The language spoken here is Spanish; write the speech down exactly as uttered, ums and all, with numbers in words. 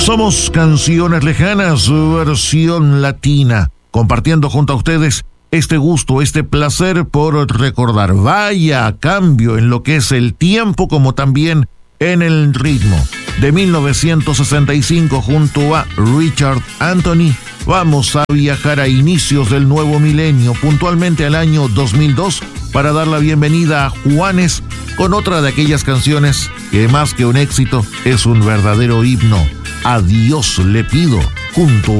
Somos Canciones Lejanas, versión latina, compartiendo junto a ustedes este gusto, este placer por recordar. Vaya cambio en lo que es el tiempo, como también en el ritmo. De mil novecientos sesenta y cinco, junto a Richard Anthony, vamos a viajar a inicios del nuevo milenio, puntualmente al año dos mil dos, para dar la bienvenida a Juanes con otra de aquellas canciones que, más que un éxito, es un verdadero himno. A Dios le pido, junto